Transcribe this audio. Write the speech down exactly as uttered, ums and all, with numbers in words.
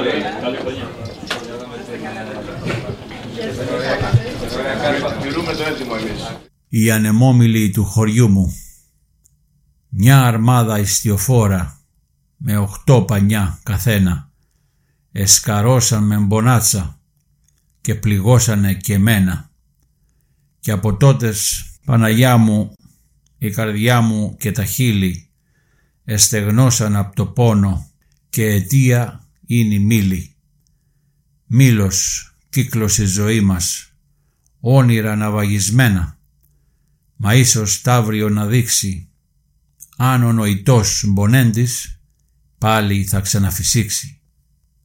Καλή χρονιά. Τηρούμε το έτοιμο εμείς. Οι ανεμόμυλοι του χωριού μου, μια αρμάδα ιστιοφόρα με οχτώ πανιά καθένα, εσκαρώσαν με μπονάτσα και πληγώσανε και εμένα. Και από τότες, Παναγιά μου, η καρδιά μου και τα χείλη εστεγνώσαν από το πόνο και αιτία είναι η μήλη. Μήλος κύκλος η ζωή μας, όνειρα ναυαγισμένα, μα ίσως τ' αύριο να δείξει, αν ο νοητός μπονέντης πάλι θα ξαναφυσήξει.